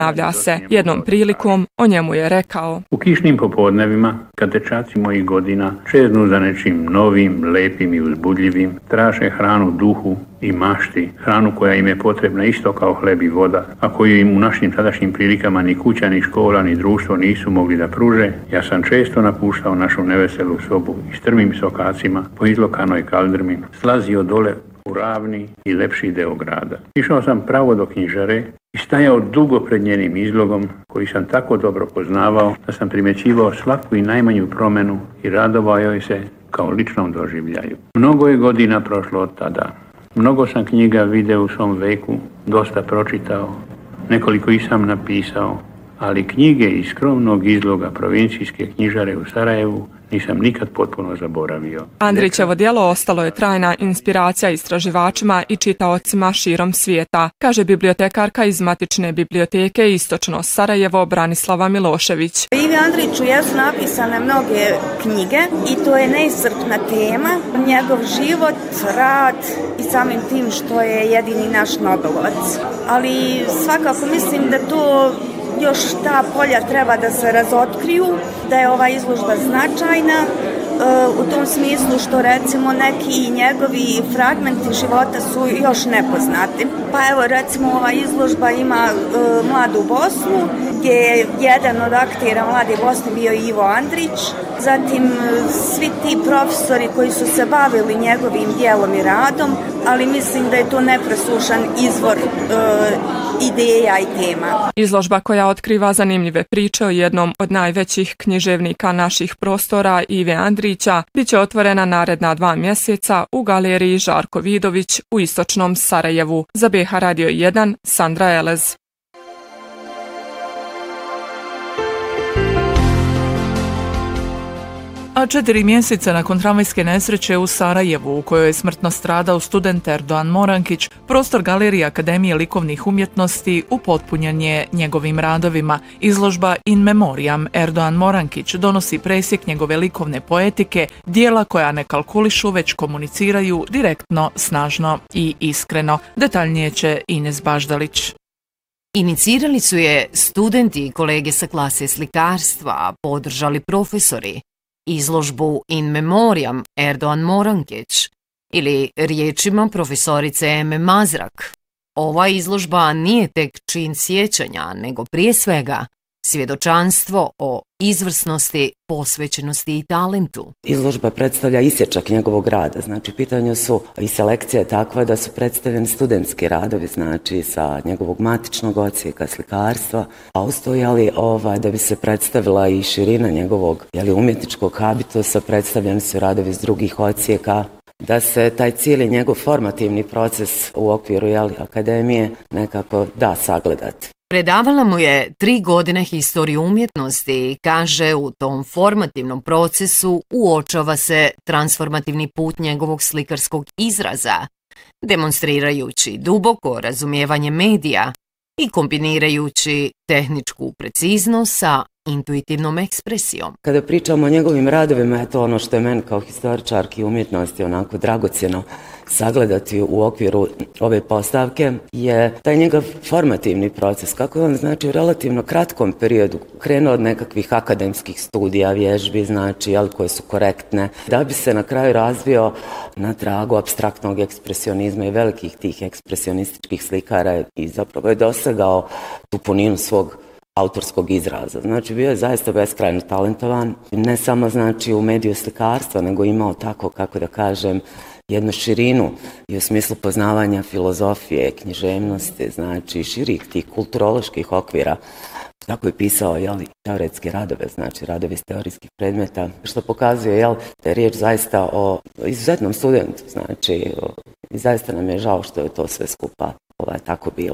Ponavlja se. Jednom prilikom o njemu je rekao: U kišnim popodnevima, kad dečaci mojih godina čeznu za nečim novim, lepim i uzbudljivim, traže hranu duhu i mašti, hranu koja im je potrebna isto kao hleb i voda, a koju im u našim tadašnjim prilikama ni kuća, ni škola, ni društvo nisu mogli da pruže, ja sam često napuštao našu neveselu sobu i strmim sokacima po izlokanoj kaldrmi slazio dole u ravni i lepši deo grada. Išao sam pravo do knjižare i stajao dugo pred njenim izlogom, koji sam tako dobro poznavao da sam primjećivao svaku i najmanju promenu i radovao joj se kao ličnom doživljaju. Mnogo je godina prošlo od tada. Mnogo sam knjiga video u svom veku, dosta pročitao, nekoliko i sam napisao, ali knjige iz skromnog izloga provincijske knjižare u Sarajevu nisam nikad potpuno zaboravio. Andrićevo djelo ostalo je trajna inspiracija istraživačima i čitaocima širom svijeta, kaže bibliotekarka iz Matične biblioteke Istočno Sarajevo Branislava Milošević. Ivi Andriću jesu napisane mnoge knjige i to je neiscrpna tema. Njegov život, rad i samim tim što je jedini naš Nobelovac. Ali svakako mislim da to još ta polja treba da se razotkriju, da je ova izložba značajna u tom smislu što recimo neki njegovi fragmenti života su još nepoznati. Pa evo recimo ova izložba ima Mladu Bosnu, gdje je jedan od aktera Mlade Bosne bio Ivo Andrić, zatim svi ti profesori koji su se bavili njegovim djelom i radom, ali mislim da je to nepresušan izvor ideja i tema. Izložba koja otkriva zanimljive priče o jednom od najvećih književnika naših prostora, Ive Andrića, bit će otvorena naredna 2 mjeseca u galeriji Žarko Vidović u Istočnom Sarajevu. Za BH Radio 1, Sandra Elez. A 4 mjeseca nakon tramvajske nesreće u Sarajevu, u kojoj je smrtno stradao student Erdoan Morankić, prostor Galerije Akademije likovnih umjetnosti upotpunjen je njegovim radovima. Izložba In Memoriam Erdoan Morankić donosi presjek njegove likovne poetike, dijela koja ne kalkulišu, već komuniciraju direktno, snažno i iskreno. Detaljnije će Ines Baždalić. Inicirali su je studenti i kolege sa klase slikarstva, a podržali profesori. Izložbu In Memoriam Erdoan Morankić ili riječima profesorice Eme Mazrak. Ova izložba nije tek čin sjećanja, nego prije svega svjedočanstvo o izvrsnosti, posvećenosti i talentu. Izložba predstavlja isječak njegovog rada, znači pitanje su i selekcija je takva da su predstavljeni studentski radovi, znači sa njegovog matičnog odsjeka slikarstva, a ustojali da bi se predstavila i širina njegovog umjetničkog habitusa, predstavljeni su radovi iz drugih odsjeka, da se taj cijeli njegov formativni proces u okviru akademije nekako da sagledati. Predavala mu je 3 godine historiju umjetnosti i kaže u tom formativnom procesu uočava se transformativni put njegovog slikarskog izraza, demonstrirajući duboko razumijevanje medija i kombinirajući tehničku preciznost sa intuitivnom ekspresijom. Kada pričamo o njegovim radovima, je to ono što je meni kao historičarki umjetnosti onako dragocjeno sagledati u okviru ove postavke, je taj njegov formativni proces, kako je on znači u relativno kratkom periodu krenuo od nekakvih akademskih studija, vježbi, znači, koje su korektne, da bi se na kraju razvio na tragu apstraktnog ekspresionizma i velikih tih ekspresionističkih slikara i zapravo je dosegao tu puninu svog autorskog izraza. Znači, bio je zaista beskrajno talentovan, ne samo znači u mediju slikarstva, nego imao tako, kako da kažem, jednu širinu i u smislu poznavanja filozofije, književnosti, znači širih tih kulturoloških okvira. Tako je pisao teoretske radove, znači radovi iz teorijskih predmeta, što pokazuje da je riječ zaista o izuzetnom studentu, znači i zaista nam je žao što je to sve skupa tako bilo.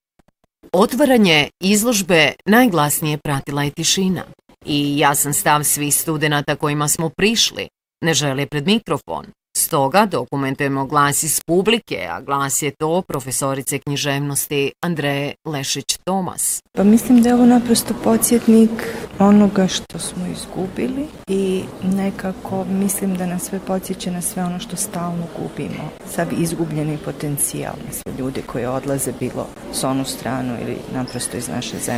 Otvaranje izložbe najglasnije pratila je tišina i jasan stav svih studenata kojima smo prišli. Ne žele pred mikrofon. toga dokumentujemo glas iz publike, a glas je to profesorice književnosti Andreje Lešić-Tomas. Pa mislim da je ovo naprosto podsjetnik onoga što smo izgubili i nekako mislim da nas sve podsjeća na sve ono što stalno gubimo. Sav izgubljeni potencijal, na sve ljude koji odlaze bilo s onu stranu ili naprosto iz naše zemlje.